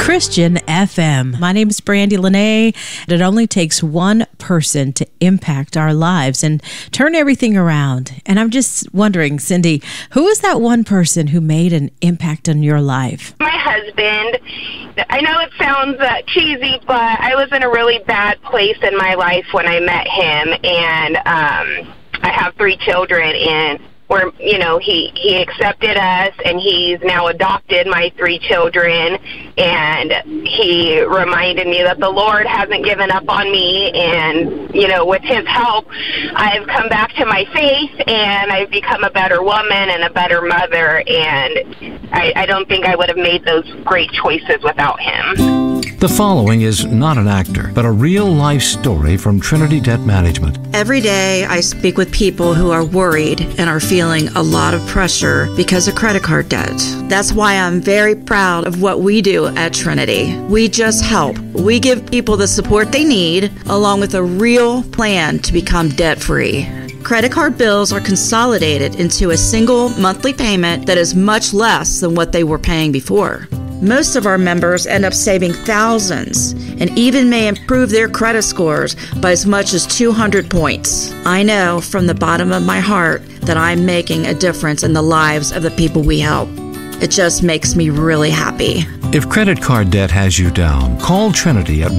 Christian FM. My name is Brandy Lene. It only takes one person to impact our lives and turn everything around. And I'm just wondering, Cindy, who is that one person who made an impact on your life? My husband. I know it sounds cheesy, but I was in a really bad place in my life when I met him, and I have 3 children, and where, he accepted us, and he's now adopted my 3 children, and he reminded me that the Lord hasn't given up on me, and, with his help, I've come back to my faith, and I've become a better woman and a better mother, and I don't think I would have made those great choices without him. The following is not an actor, but a real-life story from Trinity Debt Management. Every day, I speak with people who are worried and are feeling a lot of pressure because of credit card debt. That's why I'm very proud of what we do at Trinity. We just help. We give people the support they need, along with a real plan to become debt-free. Credit card bills are consolidated into a single monthly payment that is much less than what they were paying before. Most of our members end up saving thousands and even may improve their credit scores by as much as 200 points. I know from the bottom of my heart that I'm making a difference in the lives of the people we help. It just makes me really happy. If credit card debt has you down, call Trinity at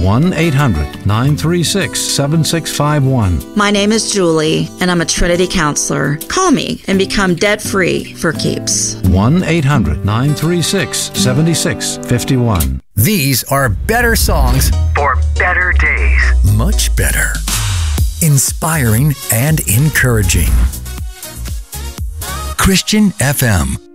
1-800-936-7651. My name is Julie, and I'm a Trinity counselor. Call me and become debt-free for keeps. 1-800-936-7651. These are better songs for better days. Much better. Inspiring and encouraging. Christian FM.